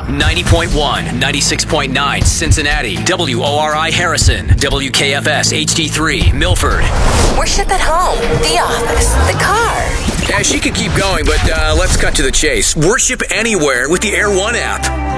90.1, 96.9 Cincinnati, WORI Harrison, WKFS HD3 Milford. Worship at home, the office, the car. Yeah, she could keep going, but let's cut to the chase. Worship anywhere with the Air One app.